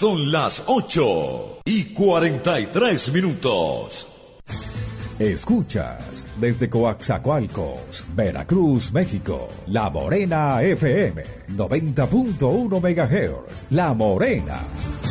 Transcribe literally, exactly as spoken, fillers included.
Son las ocho y cuarenta y tres minutos. Escuchas desde Coaxacualcos, Veracruz, México, La Morena F M, noventa punto uno megahertz. La Morena.